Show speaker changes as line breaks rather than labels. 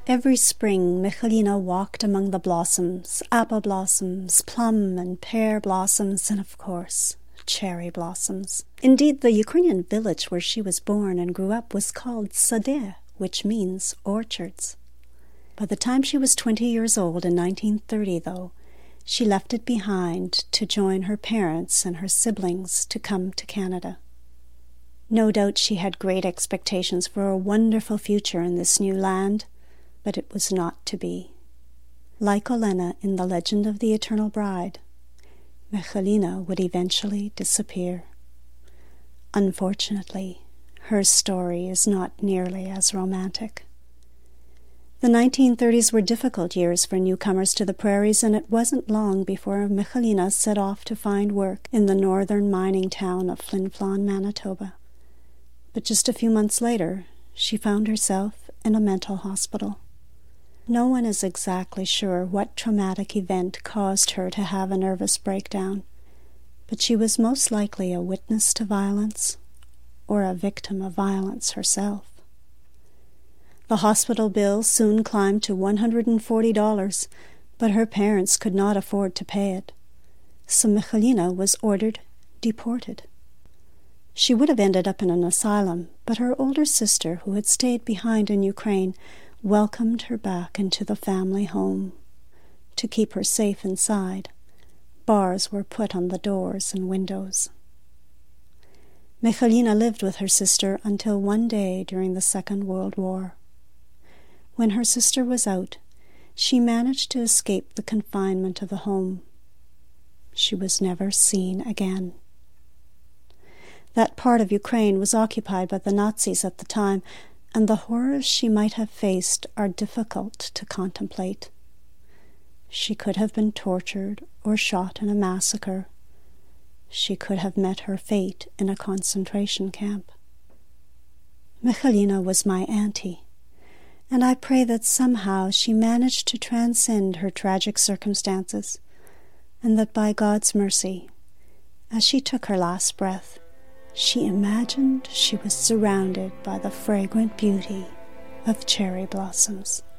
Every spring, Michalina walked among the blossoms, apple blossoms, plum and pear blossoms, and of course, cherry blossoms. Indeed, the Ukrainian village where she was born and grew up was called Sade, which means orchards. By the time she was 20 years old in 1930, though, she left it behind to join her parents and her siblings to come to Canada. No doubt she had great expectations for a wonderful future in this new land, but it was not to be. Like Olena in The Legend of the Eternal Bride, Michalina would eventually disappear. Unfortunately, her story is not nearly as romantic. The 1930s were difficult years for newcomers to the prairies, and it wasn't long before Michalina set off to find work in the northern mining town of Flin Flon, Manitoba. But just a few months later, she found herself in a mental hospital. No one is exactly sure what traumatic event caused her to have a nervous breakdown, but she was most likely a witness to violence or a victim of violence herself. The hospital bill soon climbed to $140, but her parents could not afford to pay it, so Michalina was ordered deported. She would have ended up in an asylum, but her older sister, who had stayed behind in Ukraine, welcomed her back into the family home. To keep her safe inside, bars were put on the doors and windows. Michalina lived with her sister until one day during the Second World War. When her sister was out, she managed to escape the confinement of the home. She was never seen again. That part of Ukraine was occupied by the Nazis at the time, and the horrors she might have faced are difficult to contemplate. She could have been tortured or shot in a massacre. She could have met her fate in a concentration camp. Michalina was my auntie, and I pray that somehow she managed to transcend her tragic circumstances, and that by God's mercy, as she took her last breath, she imagined she was surrounded by the fragrant beauty of cherry blossoms.